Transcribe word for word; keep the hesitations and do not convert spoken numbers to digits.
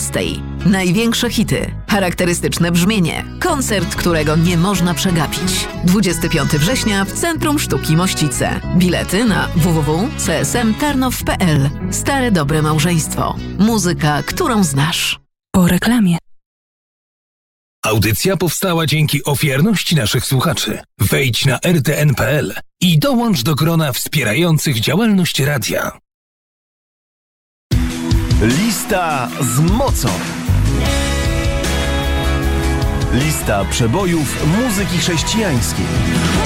dwunastej. Największe hity, charakterystyczne brzmienie. Koncert, którego nie można przegapić. dwudziestego piątego września w Centrum Sztuki Mościce. Bilety na w w w kropka c s m tarnow kropka p l. Stare dobre małżeństwo. Muzyka, którą znasz. Po reklamie. Audycja powstała dzięki ofiarności naszych słuchaczy. Wejdź na r t n kropka p l i dołącz do grona wspierających działalność radia. Lista z mocą. Lista przebojów muzyki chrześcijańskiej.